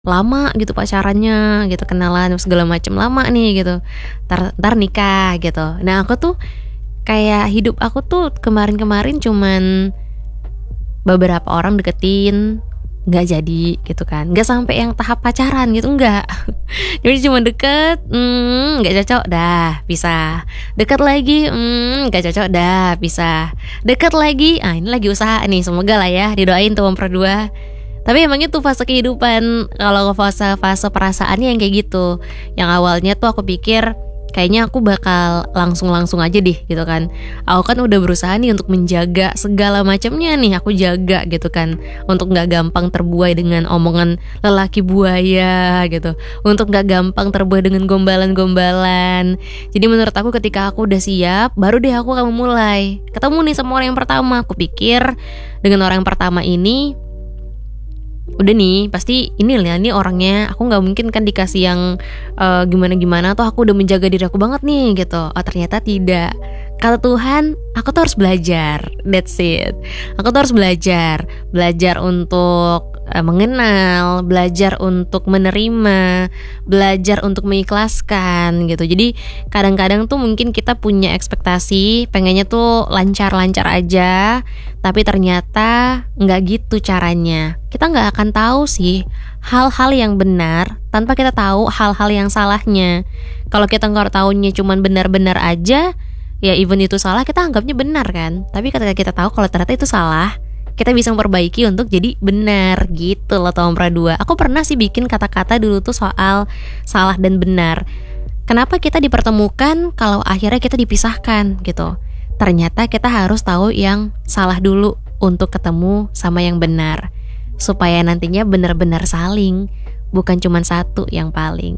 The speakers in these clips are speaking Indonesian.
lama gitu pacarannya gitu, kenalan segala macam lama nih gitu. Ntar nikah gitu. Nah, aku tuh kayak hidup aku tuh kemarin-kemarin cuman beberapa orang deketin, nggak jadi gitu kan, nggak sampai yang tahap pacaran gitu, nggak. Jadi cuma deket, nggak cocok, dah pisah. Deket lagi, nggak cocok, dah pisah. Deket lagi, ini lagi usaha nih, semoga lah ya, didoain tuh Mempra 2. Tapi emang itu fase kehidupan. Kalau fase perasaannya yang kayak gitu, yang awalnya tuh aku pikir kayaknya aku bakal langsung aja deh gitu kan. Aku kan udah berusaha nih untuk menjaga segala macamnya nih, aku jaga gitu kan, untuk gak gampang terbuai dengan omongan lelaki buaya gitu, untuk gak gampang terbuai dengan gombalan-gombalan. Jadi menurut aku ketika aku udah siap, baru deh aku akan memulai ketemu nih sama orang yang pertama. Aku pikir dengan orang yang pertama ini udah nih, pasti ini orangnya, aku nggak mungkin kan dikasih yang gimana tuh, aku udah menjaga diri aku banget nih gitu. Oh ternyata tidak. Kata Tuhan, aku tuh harus belajar. That's it. Aku tuh harus belajar untuk mengenal, belajar untuk menerima, belajar untuk mengikhlaskan gitu. Jadi kadang-kadang tuh mungkin kita punya ekspektasi, pengennya tuh lancar-lancar aja, tapi ternyata nggak gitu caranya. Kita nggak akan tahu sih hal-hal yang benar tanpa kita tahu hal-hal yang salahnya. Kalau kita nggak tahunya cuman benar-benar aja, ya even itu salah kita anggapnya benar kan. Tapi ketika kita tahu kalau ternyata itu salah, kita bisa memperbaiki untuk jadi benar gitu loh Mempra 2. Aku pernah sih bikin kata-kata dulu tuh soal salah dan benar. Kenapa kita dipertemukan kalau akhirnya kita dipisahkan gitu. Ternyata kita harus tahu yang salah dulu untuk ketemu sama yang benar, supaya nantinya benar-benar saling, bukan cuma satu yang paling.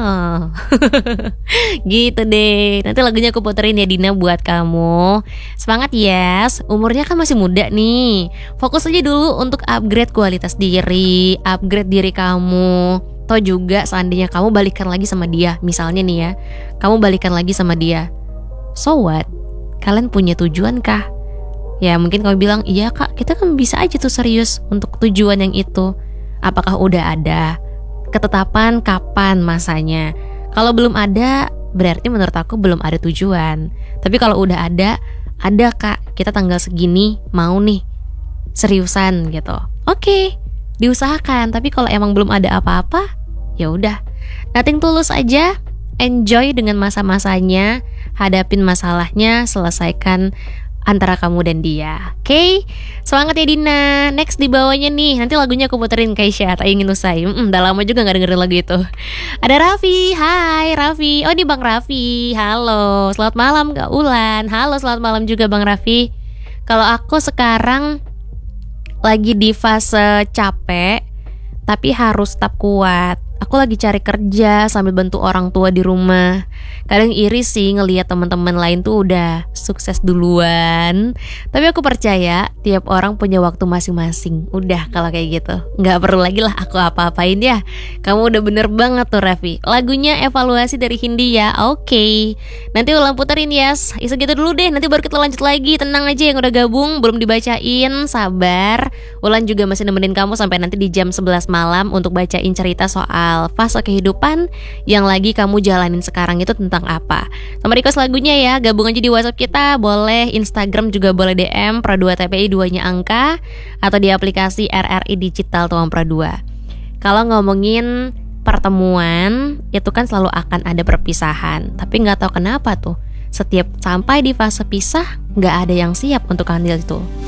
Gitu deh. Nanti lagunya aku puterin ya Dina buat kamu. Semangat yes. Umurnya kan masih muda nih. Fokus aja dulu untuk upgrade kualitas diri, upgrade diri kamu. Toh juga seandainya kamu balikan lagi sama dia, misalnya nih ya, kamu balikan lagi sama dia, so what? Kalian punya tujuan kah? Ya mungkin kamu bilang, iya kak, kita kan bisa aja tuh serius untuk tujuan yang itu. Apakah udah ada ketetapan kapan masanya? Kalau belum ada, berarti menurut aku belum ada tujuan. Tapi kalau udah ada kak, kita tanggal segini mau nih seriusan gitu. Oke, diusahakan. Tapi kalau emang belum ada apa-apa, ya udah, nothing tulus aja. Enjoy dengan masa-masanya, hadapin masalahnya, selesaikan antara kamu dan dia. Oke? Semangat ya Dina. Next di bawahnya nih, nanti lagunya aku puterin Kaisha, tak ingin usai. Udah lama juga gak dengerin lagu itu. Ada Raffi. Hai Raffi. Oh ini Bang Raffi. Halo, selamat malam Kak Ulan. Halo, selamat malam juga Bang Raffi. Kalau aku sekarang lagi di fase capek, tapi harus tetap kuat. Aku lagi cari kerja sambil bantu orang tua di rumah. Kadang iri sih ngelihat teman-teman lain tuh udah sukses duluan. Tapi aku percaya tiap orang punya waktu masing-masing. Udah kalau kayak gitu, nggak perlu lagi lah aku apa-apain ya. Kamu udah bener banget tuh Raffi. Lagunya Evaluasi dari Hindi ya. Oke. Nanti ulang puterin yes. Segitu dulu deh, nanti baru kita lanjut lagi. Tenang aja yang udah gabung, belum dibacain, sabar. Ulan juga masih nemenin kamu sampai nanti di jam 11 malam untuk bacain cerita soal fase kehidupan yang lagi kamu jalanin sekarang itu tentang apa. Sama request lagunya ya, gabung aja di WhatsApp kita, boleh Instagram juga boleh DM Mempra 2 TPI 2-nya angka, atau di aplikasi RRI Digital tuh Mempra 2. Kalau ngomongin pertemuan, itu kan selalu akan ada perpisahan. Tapi gak tahu kenapa tuh, setiap sampai di fase pisah, gak ada yang siap untuk handle itu.